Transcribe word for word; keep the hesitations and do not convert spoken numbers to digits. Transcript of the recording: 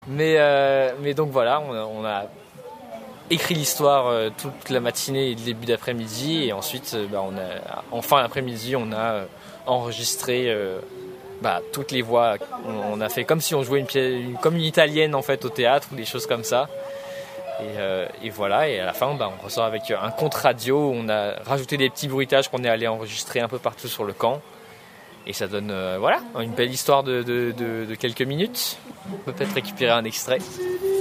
Mais, euh, mais donc voilà, on a, on a écrit l'histoire euh, toute la matinée et le début d'après-midi, et ensuite, euh, bah, on a, en fin d'après-midi, on a euh, enregistré euh, bah, toutes les voix. On, on a fait comme si on jouait une pièce, une, comme une italienne en fait au théâtre ou des choses comme ça. Et, euh, et voilà, et à la fin, bah, on ressort avec un compte radio où on a rajouté des petits bruitages qu'on est allé enregistrer un peu partout sur le camp. Et ça donne euh, voilà, une belle histoire de, de, de, de quelques minutes. On peut peut-être récupérer un extrait.